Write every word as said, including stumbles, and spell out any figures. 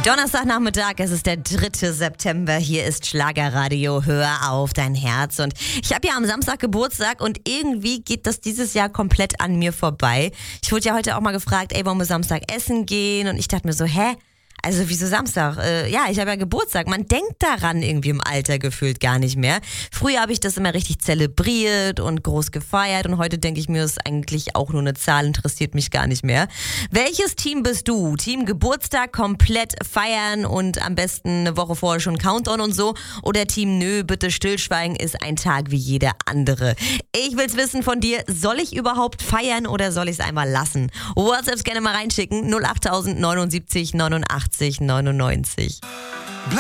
Donnerstagnachmittag, es ist der dritte September, hier ist Schlagerradio, hör auf dein Herz. Und ich habe ja am Samstag Geburtstag und irgendwie geht das dieses Jahr komplett an mir vorbei. Ich wurde ja heute auch mal gefragt, ey, wollen wir Samstag essen gehen? Und ich dachte mir so, hä? Also wieso Samstag? Äh, ja, ich habe ja Geburtstag. Man denkt daran irgendwie im Alter gefühlt gar nicht mehr. Früher habe ich das immer richtig zelebriert und groß gefeiert und heute denke ich mir, das ist eigentlich auch nur eine Zahl, interessiert mich gar nicht mehr. Welches Team bist du? Team Geburtstag komplett feiern und am besten eine Woche vorher schon Countdown und so? Oder Team Nö, bitte stillschweigen, ist ein Tag wie jeder andere? Ich will's wissen von dir, soll ich überhaupt feiern oder soll ich es einmal lassen? WhatsApps gerne mal reinschicken, null acht neunundsiebzig neunundachtzig neunundneunzig.